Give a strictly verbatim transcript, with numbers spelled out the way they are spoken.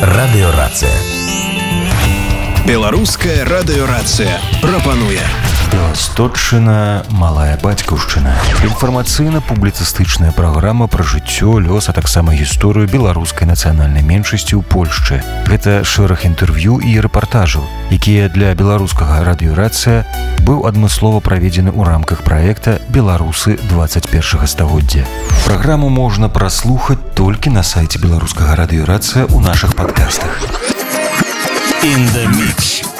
Радыёрацыя. Беларуская радыёрацыя прапануе Беластотчына, малая бацькаўшчына. Інфармацыйна-публіцыстычная праграма пра жыццё, лёс, а таксама гісторыю беларускай нацыянальнай меншасці ў Польшчы. Гэта шэраг інтэрв'ю і рэпартажаў, якія для беларускага радыёрацыя быў адмыслова праведзены ў рамках праекта «Беларусы двадцать першага стагоддзя». Праграму можна праслухаць толькі на сайце беларускага радыёрацыя ў нашых падкастах. In the mix.